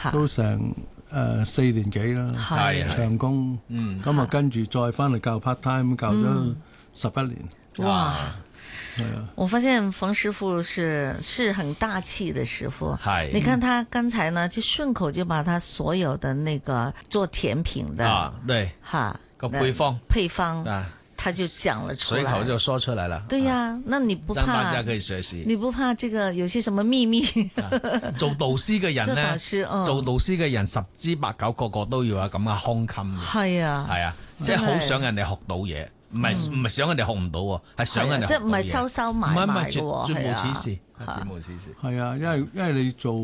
都成4年幾啦，長工，咁啊跟住再翻嚟教 part time， 教咗11年。 哇！我發現馮師傅是很大氣的師傅。你看他剛才呢，就順口就把他所有的那個做甜品的對，個配方他就講了出來， 隨口就說出來了。 對呀，那你不怕？ 大家可以學習。 你不怕這個有些什麼秘密？ 做導師嘅人呢，做導師嘅人10之8九個個都要有咁嘅胸襟嘅。 係啊， 即係好想人哋學到嘢。唔係想人哋學唔到喎，係想人哋學到嘢。 即係唔係收收埋埋嘅喎， 絕無此事，絕無此事。 係啊，因為你做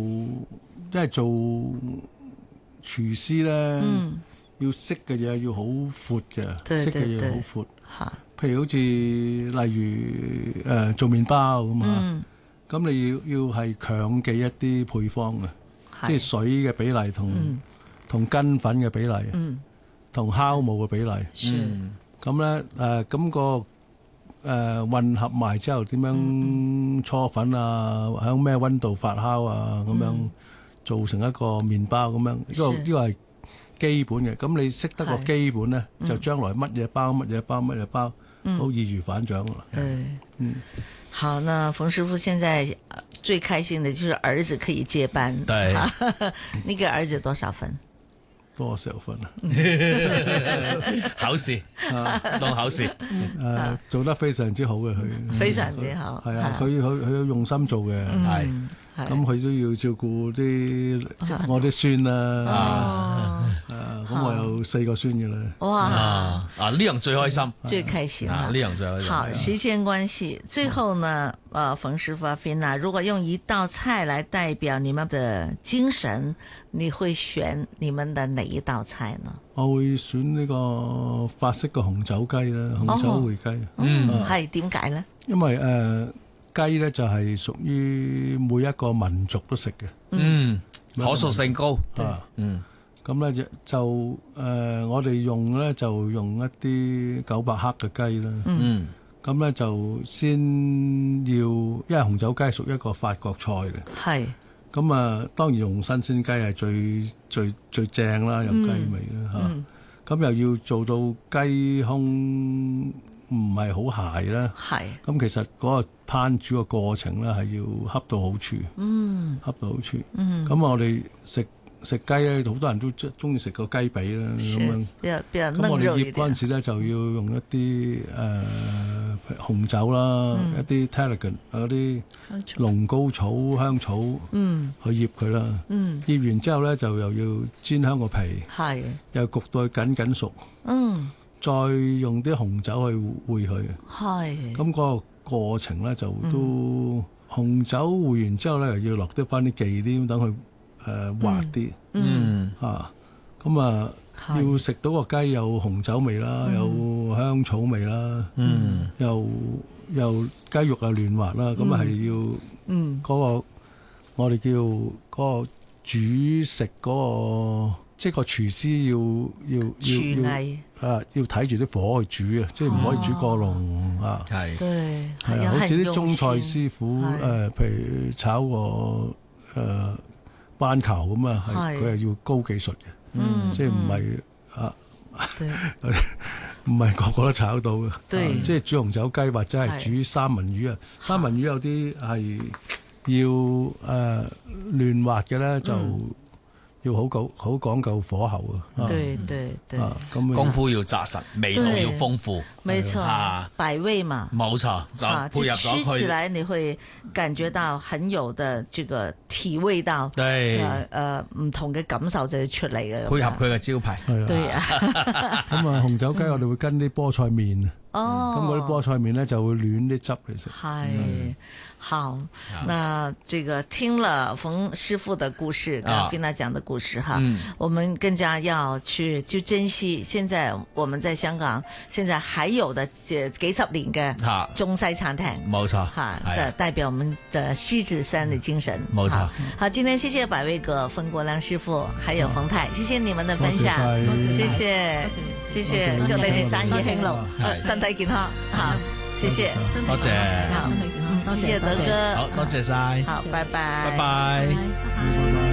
廚師咧，要識嘅嘢要好闊嘅，識嘅嘢好闊。譬如好似例如做麵包咁啊，咁你要係強記一啲配方嘅，即係水嘅比例同筋粉嘅比例，同酵母嘅比例。咁咧咁個混合埋之後點樣搓粉啊？喺咩溫度發酵啊？咁樣做成一個麵包咁樣，呢個係基本嘅。咁你識得個基本咧，就將來乜嘢包，好易如反掌啦。 好，那馮師傅現在最開心的就是兒子可以接班。 對， 你給兒子多少分？ 多少分啊？ 考試當考試， 做得非常之好嘅佢， 非常之好。 係啊，佢有用心做嘅，咁佢都要照顧啲我啲孫啦。咁我有4個孫嘅啦。 哇！ 呢樣最開心， 最開心啦！ 呢樣最開心。 好，時間關係，最後呢，馮師傅阿芬娜，如果用一道菜來代表你們的精神，你會選你們的哪一道菜呢？ 我會選呢個法式嘅紅酒雞啦，紅酒回雞。 係點解呢？ 因為雞咧就係屬於每一個民族都食嘅， 可塑性高。 咁咧就我哋用咧就用一啲900克嘅雞啦。咁咧就先要，因為紅酒雞係屬於一個法國菜嘅。係。咁啊，當然用新鮮雞係最正啦，有雞味啦嚇。咁又要做到雞胸唔係好柴啦。係。咁其實嗰個烹煮嘅過程咧係要恰到好處。恰到好處。咁我哋食雞咧，好多人都中意食個雞髀啦，咁樣。咁我哋醃嗰陣時咧，就要用一啲紅酒啦，一啲 tarragon 嗰啲龍膏草、香草，去醃佢啦。醃完之後咧，就又要煎香個皮，又焗到佢緊緊熟。再用啲紅酒去燴佢。咁嗰個過程咧就都紅酒燴完之後咧，又要落啲翻啲忌廉，等佢滑啲，咁要食到個雞有紅酒味啦，有香草味啦，又雞肉又嫩滑啦，咁係要嗰個我哋叫嗰個煮食嗰個，即係個廚師要睇住啲火去煮啊，即係唔可以煮過濃啊。係好似啲中菜師傅譬如炒個斑球咁啊，佢係要高技術嘅，即係唔係唔係個個都炒到嘅。即係煮紅酒雞或者係煮三文魚啊，三文魚有啲係要嫩滑嘅咧，就要好講究火候啊。對， 咁功夫要紮實，味道要豐富。 沒錯，百味嘛。冇錯， 就配合咗佢。 吃起來你會感覺到很有的這個體味道。對，唔同嘅感受就出嚟嘅。 配合佢嘅招牌。 對啊。 咁啊，紅酒雞我哋會跟啲菠菜麵啊。咁嗰啲菠菜麵咧就會暖啲汁嚟食。係。好，那這個聽了馮師傅的故事，跟菲娜講的故事哈，我們更加要去就珍惜現在我們在香港現在還有的幾十年嘅中西餐廳， 冇錯， 代表我們的獅子山的精神， 冇錯。 好，今天謝謝百味閣馮國亮師傅，還有馮太，謝謝你們的分享，謝謝，謝謝，祝你哋生意興隆，身體健康，好，謝謝， 多謝， 好，謝謝德哥， 好多謝晒， 好，拜拜， 拜拜。